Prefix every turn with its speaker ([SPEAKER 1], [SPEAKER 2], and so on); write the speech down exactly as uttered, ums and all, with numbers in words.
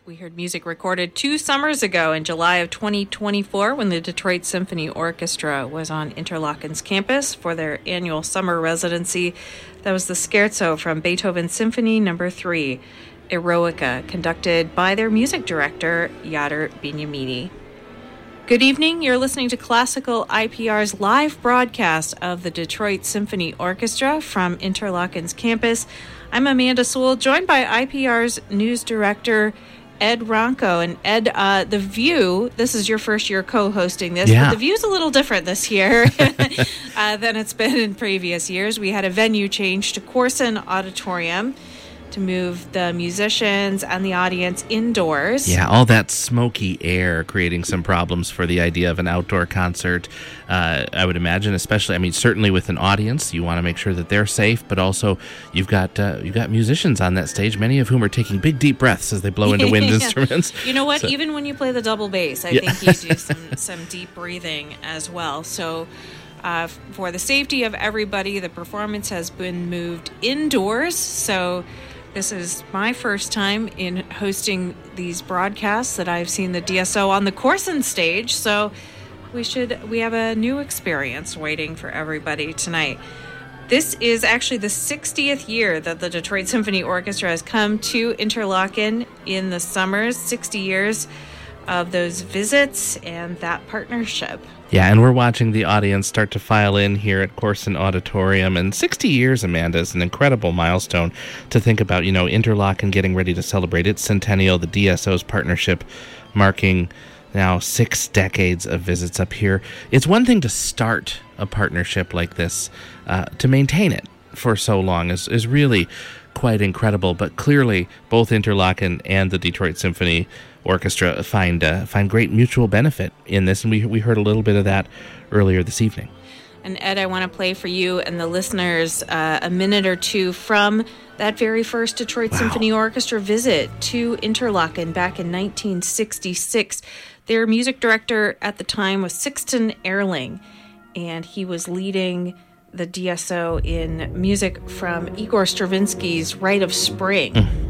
[SPEAKER 1] We heard music recorded two summers ago in July of twenty twenty-four when the Detroit Symphony Orchestra was on Interlochen's campus for their annual summer residency. That was the Scherzo from Beethoven's Symphony Number three, Eroica, conducted by their music director, Yadar Bignamidi. Good evening. You're listening to Classical I P R's live broadcast of the Detroit Symphony Orchestra from Interlochen's campus. I'm Amanda Sewell, joined by I P R's news director, Ed Ronco. And Ed, uh, The View, this is your first year co-hosting this,
[SPEAKER 2] yeah.
[SPEAKER 1] but The View's a little different this year uh, than it's been in previous years. We had a venue change to Corson Auditorium to move the musicians and the audience indoors.
[SPEAKER 2] Yeah, all that smoky air creating some problems for the idea of an outdoor concert. Uh, I would imagine, especially, I mean, certainly with an audience, you want to make sure that they're safe, but also you've got uh, you've got musicians on that stage, many of whom are taking big, deep breaths as they blow into wind
[SPEAKER 1] yeah.
[SPEAKER 2] instruments.
[SPEAKER 1] You know what?
[SPEAKER 2] So,
[SPEAKER 1] Even when you play the double bass, I
[SPEAKER 2] yeah.
[SPEAKER 1] think you do some, some deep breathing as well. So uh, for the safety of everybody, the performance has been moved indoors. So this is my first time in hosting these broadcasts that I've seen the D S O on the Corson stage, so we should we have a new experience waiting for everybody tonight. This is actually the sixtieth year that the Detroit Symphony Orchestra has come to Interlochen in the summers, sixty years of those visits and that partnership.
[SPEAKER 2] Yeah, and we're watching the audience start to file in here at Corson Auditorium. And sixty years, Amanda, is an incredible milestone to think about. You know, Interlochen getting ready to celebrate its centennial, the D S O's partnership marking now six decades of visits up here. It's one thing to start a partnership like this. Uh, to maintain it for so long is, is really quite incredible. But clearly, both Interlochen and the Detroit Symphony Orchestra find uh, find great mutual benefit in this, and we we heard a little bit of that earlier this evening.
[SPEAKER 1] And Ed, I want to play for you and the listeners uh, a minute or two from that very first Detroit wow. Symphony Orchestra visit to Interlochen back in nineteen sixty-six. Their music director at the time was Sixten Ehrling, and he was leading the D S O in music from Igor Stravinsky's Rite of Spring. Mm.